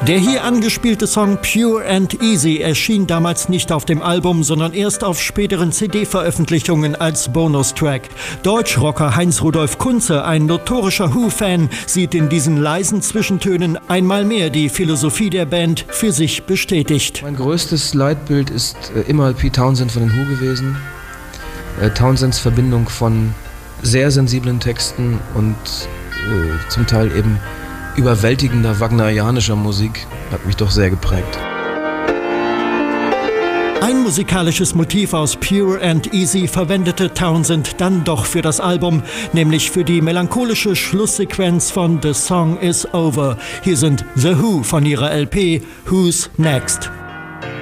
Der hier angespielte Song Pure and Easy erschien damals nicht auf dem Album, sondern erst auf späteren CD-Veröffentlichungen als Bonustrack. Deutschrocker Heinz-Rudolf Kunze, ein notorischer Who-Fan, sieht in diesen leisen Zwischentönen einmal mehr die Philosophie der Band für sich bestätigt. Mein größtes Leitbild ist immer Pete Townshend von den Who gewesen. Townsends Verbindung von sehr sensiblen Texten und zum Teil eben überwältigender wagnerianischer Musik hat mich doch sehr geprägt. Ein musikalisches Motiv aus Pure and Easy verwendete Townshend dann doch für das Album, nämlich für die melancholische Schlusssequenz von The Song Is Over. Hier sind The Who von ihrer LP Who's Next?